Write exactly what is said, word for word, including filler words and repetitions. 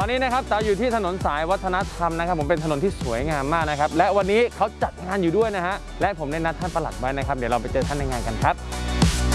อนนี้นะครับเต๋าอยู่ที่ถนนสายวัฒนธรรมนะครับผมเป็นถนนที่สวยงามมากนะครับและวันนี้เขาจัดงานอยู่ด้วยนะฮะและผมได้นัดท่านปลัดไว้นะครับเดี๋ยวเราไปเจอท่านในงานกันครับ